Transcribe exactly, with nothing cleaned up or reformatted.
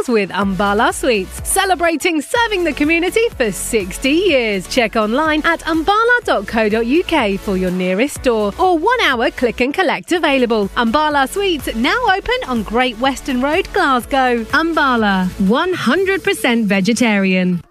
meals with Umbala Sweets, celebrating serving the community for sixty years. Check online at umbala dot co dot uk for your nearest store or one hour click and collect available. Umbala Sweets now open on Great Western Road, Glasgow. Umbala, one hundred percent vegetarian.